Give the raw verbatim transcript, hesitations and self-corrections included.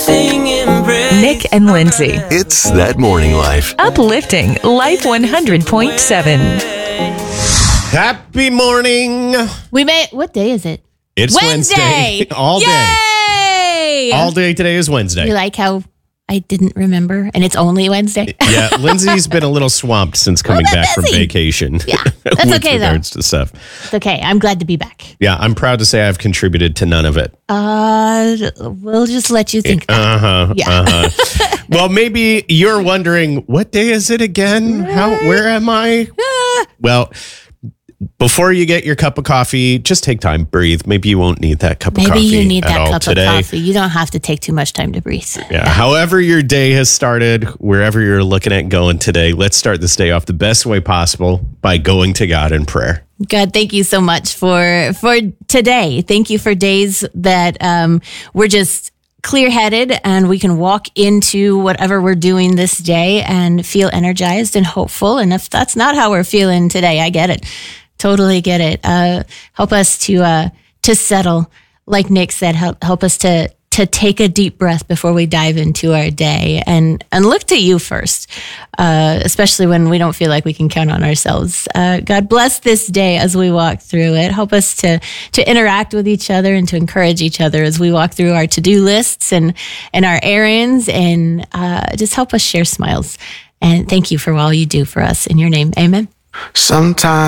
singing praise. Nick and Lindsay. It's That Morning Life. Uplifting Life one hundred point seven. Happy morning. We made, what day is it? It's Wednesday. Wednesday. All day. Yay! All day today is Wednesday. You like how I didn't remember and it's only Wednesday? Yeah, Lindsay's been a little swamped since coming Well, back from busy. vacation. Yeah, that's with okay, though. regards to stuff. It's okay. I'm glad to be back. Yeah, I'm proud to say I've contributed to none of it. Uh, we'll just let you think that. Uh-huh. Yeah. Uh-huh. Well, maybe you're wondering, what day is it again? How? Where am I? Well, before you get your cup of coffee, just take time, breathe. Maybe you won't need that cup Maybe of coffee you need at that all cup today. of coffee. You don't have to take too much time to breathe. Yeah. However your day has started, wherever you're looking at going today, let's start this day off the best way possible by going to God in prayer. God, thank you so much for for today. Thank you for days that um, we're just clear-headed and we can walk into whatever we're doing this day and feel energized and hopeful. And if that's not how we're feeling today, I get it. Totally get it. Uh, help us to uh, to settle, like Nick said. Help help us to to take a deep breath before we dive into our day and and look to you first, uh, especially when we don't feel like we can count on ourselves. Uh, God bless this day as we walk through it. Help us to to interact with each other and to encourage each other as we walk through our to-do lists and and our errands, and uh, just help us share smiles. And thank you for all you do for us. In your name, amen. Sometimes